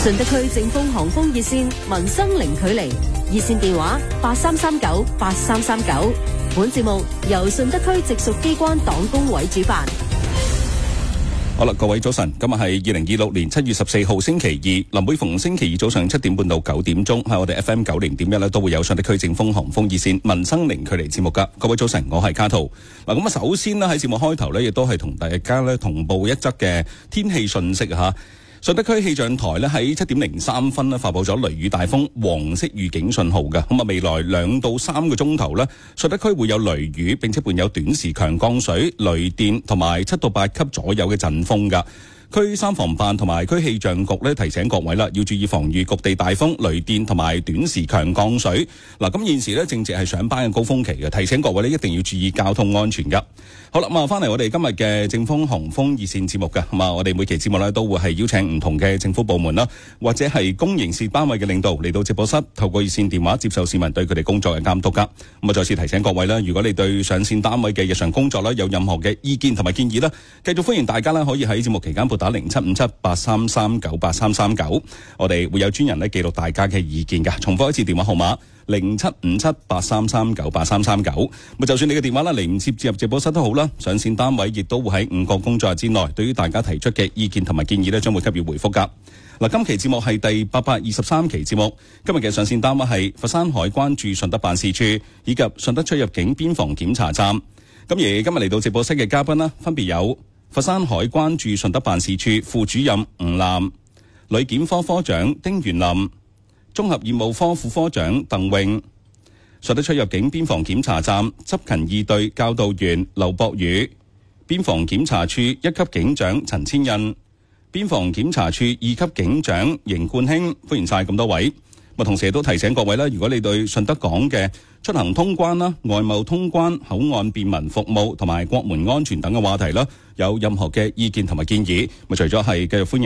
順德區正豐航空熱線民生零距離，熱線電話83398339。本節目由順德區直屬機關黨工委主辦。 好啦，各位早晨，今日係2026年7月14號星期二。臨每逢星期二早上7點半到9點鐘，喺我哋 FM 90.1咧都會有順德區正豐航空熱線民生零距離節目噶。各位早晨，我係卡圖。嗱，咁啊，首先咧喺節目開頭咧，亦都係同大家咧同步一則嘅天氣訊息吓。順德區氣象台咧喺7點03分咧發佈咗雷雨大風黃色預警信號嘅。咁啊，未來2到3個鐘頭咧，順德區會有雷雨，並且伴有短時強降水、雷電同埋7到8級左右嘅陣風噶。區三防辦同埋區氣象局咧提醒各位啦，要注意防禦局地大風、雷電同埋短時強降水。嗱，咁現時咧正值係上班嘅高峰期嘅，提醒各位咧一定要注意交通安全噶。好啦，咁啊，翻嚟我哋今日嘅正豐航空熱線節目嘅，咁啊，我哋每期節目咧都會係邀請唔同嘅政府部門啦，或者係公營事業單位嘅領導嚟到直播室，透過熱線電話接受市民對佢哋工作嘅監督噶。咁啊，再次提醒各位啦，如果你對上線單位嘅日常工作咧有任何嘅意見同埋建議咧，繼續歡迎大家咧可以喺節目期間撥打075783398339，我哋會有專人咧記錄大家嘅意見噶。重複一次電話號碼075783398339。咁就算你嘅電話啦嚟唔切接入直播室都好啦，上線單位亦都會喺5個工作日之內，對於大家提出嘅意見同埋建議咧，將會給予回覆噶。嗱，今期節目係第823期節目，今日嘅上線單位係佛山海關駐順德辦事處以及順德出入境邊防檢查站。咁而今日嚟到直播室嘅嘉賓啦，分別有佛山海關駐順德辦事處副主任吳嵐、旅檢科科長丁元林、綜合業務科副科長鄧穎、順德出入境邊防檢查站執勤二隊教導員劉博宇、邊防檢查處1級警長陳千印、邊防檢查處2級警長邢冠興，歡迎晒咁多位。同時亦都提醒各位啦，如果你對順德港嘅出行通關啦、外貿通關、口岸便民服務同埋國門安全等嘅話題啦，有任何嘅意見同埋建議，除咗係繼續歡迎